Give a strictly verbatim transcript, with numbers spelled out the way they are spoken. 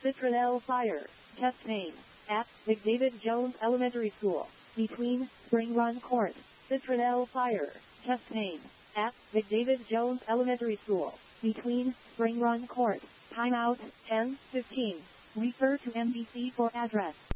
Citronelle Fire. Test name. At McDavid Jones Elementary School. Between Spring Run Court. Citronelle Fire. Test name. At McDavid Jones Elementary School. Between Spring Run Court. Timeout ten fifteen. Refer to M D C for address.